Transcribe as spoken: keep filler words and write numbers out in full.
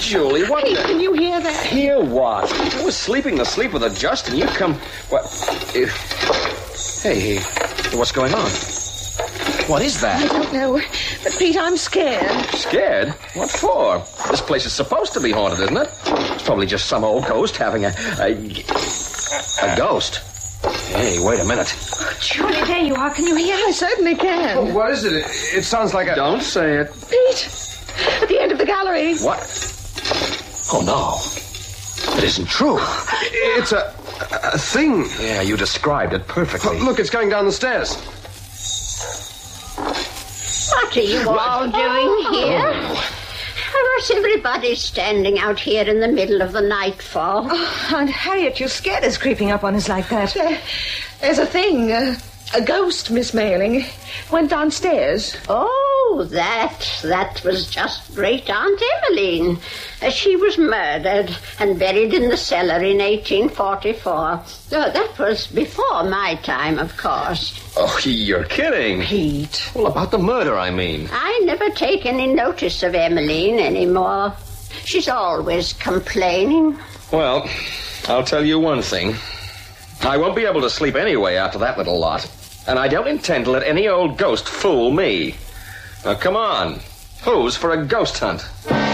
Julie, what Pete, the... can you hear that? Hear what? I was sleeping the sleep of the just, and you come... What? Uh, Hey, what's going on? What is that? I don't know. But, Pete, I'm scared. Scared? What for? This place is supposed to be haunted, isn't it? It's probably just some old ghost having a... A, a ghost. Hey, wait a minute. Oh, Julie, there you are. Can you hear? I certainly can. Oh, what is it? it? It sounds like a... Don't say it. Pete, at the end of the gallery. What? Oh, no. It isn't true. It's a... a thing. Yeah, you described it perfectly. Oh, look, it's going down the stairs. What are you all doing here? What's everybody standing out here in the middle of the night for? Oh, Aunt Harriet, you scared us creeping up on us like that. Uh, there's a thing, uh, a ghost, Miss Mailing. Went downstairs. Oh, that, that was just great Aunt Emmeline. Uh, she was murdered and buried in the cellar in eighteen forty-four. Oh, that was before my time, of course. Oh, you're kidding. Pete. Well, about the murder, I mean. I never take any notice of Emmeline anymore. She's always complaining. Well, I'll tell you one thing. I won't be able to sleep anyway after that little lot. And I don't intend to let any old ghost fool me. Now, come on. Who's for a ghost hunt?